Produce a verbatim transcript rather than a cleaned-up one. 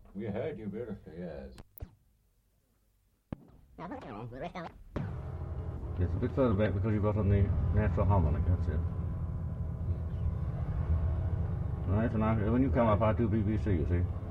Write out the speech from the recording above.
We heard you beautifully, yes. It's a bit further back because you've got on the natural harmonic, that's it. Right, so now when you come up I do B B C, you see.